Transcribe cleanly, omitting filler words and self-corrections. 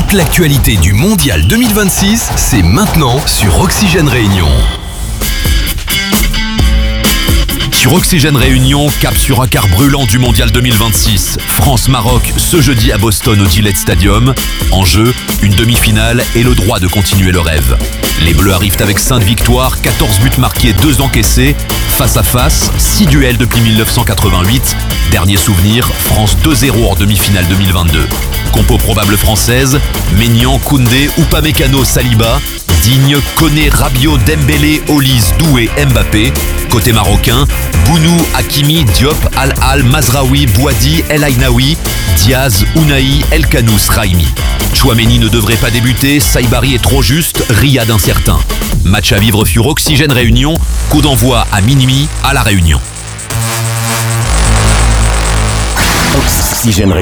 Toute l'actualité du Mondial 2026, c'est maintenant sur Oxygène Réunion. Sur Oxygène Réunion, cap sur un quart brûlant du Mondial 2026. France-Maroc ce jeudi à Boston au Gillette Stadium. En jeu, une demi-finale et le droit de continuer le rêve. Les Bleus arrivent avec 5 victoires, 14 buts marqués, 2 encaissés. Face à face, 6 duels depuis 1988. Dernier souvenir, France 2-0 en demi-finale 2022. Compo probable française, Maignan, Koundé, Upamecano, Saliba. Digne, Koné, Rabiot, Dembélé, Olise, Doué, Mbappé. Côté marocain, Bounou, Hakimi, Diop, Al-Al, Mazraoui, Bouadi, El Ainaoui, Diaz, Ounahi, El Kanous, Raimi. Chouameni ne devrait pas débuter, Saibari est trop juste, Riyad incertain. Match à vivre sur Oxygène Réunion, coup d'envoi à minuit à La Réunion. Oxygène